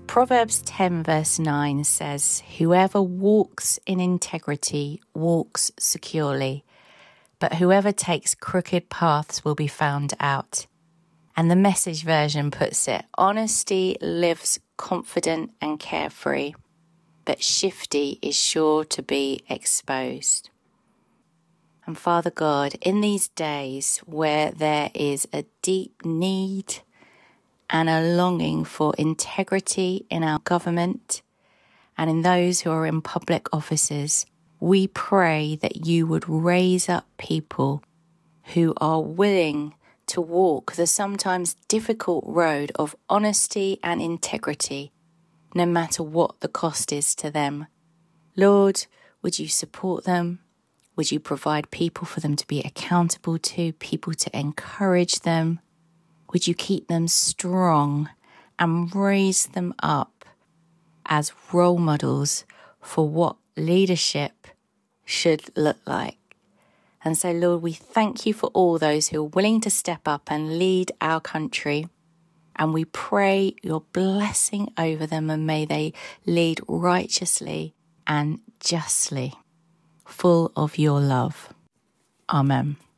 Proverbs 10 verse 9 says, "Whoever walks in integrity walks securely, but whoever takes crooked paths will be found out." And the Message version puts it, "Honesty lives confident and carefree, but shifty is sure to be exposed." And Father God, in these days where there is a deep need and a longing for integrity in our government and in those who are in public offices, we pray that you would raise up people who are willing to walk the sometimes difficult road of honesty and integrity, no matter what the cost is to them. Lord, would you support them? Would you provide people for them to be accountable to, people to encourage them? Would you keep them strong and raise them up as role models for what leadership should look like? And so, Lord, we thank you for all those who are willing to step up and lead our country. And we pray your blessing over them, and may they lead righteously and justly, full of your love. Amen.